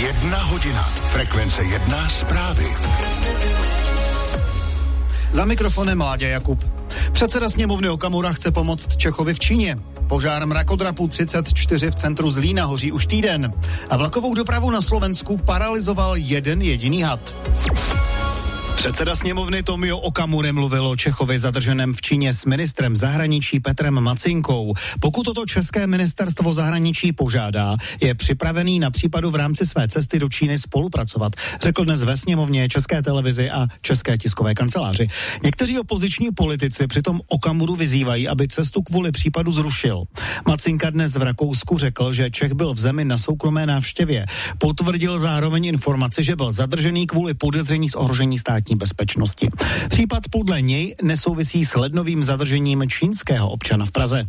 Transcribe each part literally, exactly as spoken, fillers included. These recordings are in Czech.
Jedna hodina. Frekvence jedna zprávy. Za mikrofonem Láďa Jakub. Předseda sněmovny Okamura chce pomoct Čechovi v Číně. Požár mrakodrapu třicet čtyři v centru Zlína hoří už týden. A vlakovou dopravu na Slovensku paralyzoval jeden jediný had. Předseda sněmovny Tomio Okamura mluvil o Čechovi zadrženém v Číně s ministrem zahraničí Petrem Macinkou. Pokud toto české ministerstvo zahraničí požádá, je připravený na případu v rámci své cesty do Číny spolupracovat, řekl dnes ve sněmovně, České televizi a České tiskové kanceláři. Někteří opoziční politici přitom Okamuru vyzývají, aby cestu kvůli případu zrušil. Macinka dnes v Rakousku řekl, že Čech byl v zemi na soukromé návštěvě. Potvrdil zároveň informaci, že byl zadržený kvůli podezření z ohrožení státní bezpečnosti. Případ podle něj nesouvisí s lednovým zadržením čínského občana v Praze.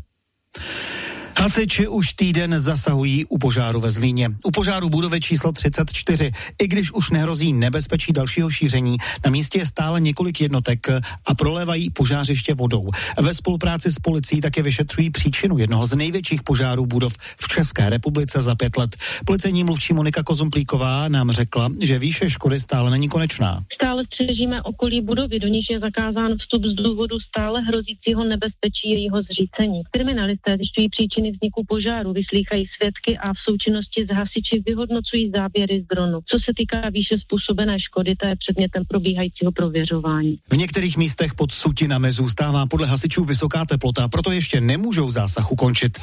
Hasiči už týden zasahují u požáru ve Zlíně. U požáru budovy číslo třicet čtyři. I když už nehrozí nebezpečí dalšího šíření, na místě je stále několik jednotek a prolévají požářiště vodou. Ve spolupráci s policií také vyšetřují příčinu jednoho z největších požárů budov v České republice za pět let. Policejní mluvčí Monika Kozumplíková nám řekla, že výše škody stále není konečná. Stále střežíme okolí budovy, do níž je zakázán vstup z důvodu stále hrozícího nebezpečí jejího zřícení. Kriminalisté zjišťují příčiny vzniku požáru, vyslýchají svědky a v součinnosti s hasiči vyhodnocují záběry z dronu. Co se týká výše způsobené škody, to je předmětem probíhajícího prověřování. V některých místech pod sutinami zůstává podle hasičů vysoká teplota, proto ještě nemůžou zásah ukončit.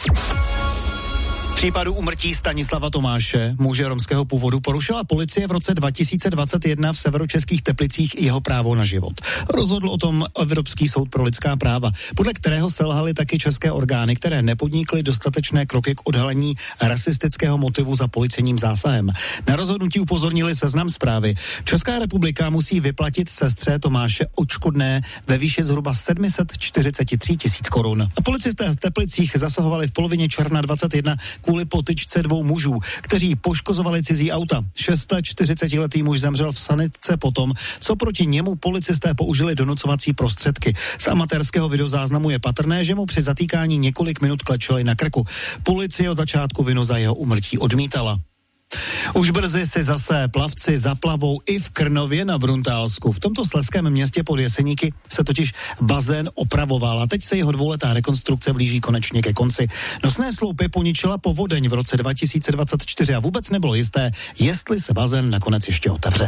V případu úmrtí Stanislava Tomáše, muže romského původu, porušila policie v roce dva tisíce dvacet jedna v severočeských Teplicích jeho právo na život. Rozhodl o tom Evropský soud pro lidská práva, podle kterého selhaly taky české orgány, které nepodnikly dostatečné kroky k odhalení rasistického motivu za policejním zásahem. Na rozhodnutí upozornili Seznam Zprávy. Česká republika musí vyplatit sestře Tomáše odškodné ve výši zhruba sedm set čtyřicet tři tisíc korun. A policisté v Teplicích zasahovali v polovině června dvacet jedna kvůli potyčce dvou mužů, kteří poškozovali cizí auta. čtyřicetišestiletý muž zemřel v sanitce potom, co proti němu policisté použili donucovací prostředky. Z amatérského videozáznamu je patrné, že mu při zatýkání několik minut klečeli na krku. Policie od začátku vinu za jeho úmrtí odmítala. Už brzy si zase plavci zaplavou i v Krnově na Bruntálsku. V tomto slezském městě pod Jeseníky se totiž bazén opravoval a teď se jeho dvouletá rekonstrukce blíží konečně ke konci. Nosné sloupy poničila povodeň v roce dva tisíce dvacet čtyři a vůbec nebylo jisté, jestli se bazén nakonec ještě otevře.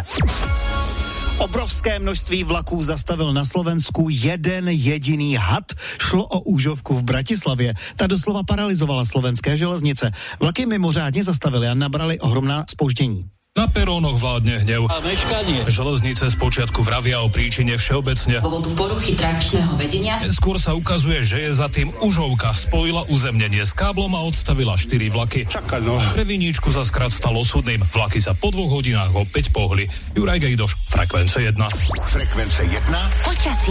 Obrovské množství vlaků zastavil na Slovensku jeden jediný had. Šlo o úžovku v Bratislavě. Ta doslova paralyzovala slovenské železnice. Vlaky mimořádně zastavily a nabrali ohromná zpoždění. Na perónoch vládne hnev. A meškanie. Železnice spočiatku vravia o príčine všeobecne. Dôvodu poruchy trakčného vedenia. Skôr sa ukazuje, že je za tým užovka. Spojila uzemnenie s káblom a odstavila štyri vlaky. Čakaj, no. Pre viníčku sa skrat stalo súdnym. Vlaky sa po dvoch hodinách opäť pohli. Juraj Gejdoš, Frekvence jedna. Frekvence jedna. Počasí.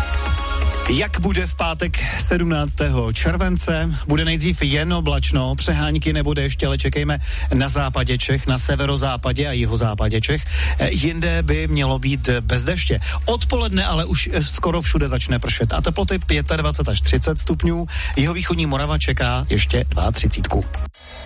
Jak bude v pátek sedmnáctého července? Bude nejdřív jen oblačno, přehánky nebude ještě, ale čekejme na západě Čech, na severozápadě a jihozápadě Čech. Jinde by mělo být bez deště. Odpoledne ale už skoro všude začne pršet a teploty dvacet pět až třicet stupňů. Jihovýchodní Morava čeká ještě třicet dva.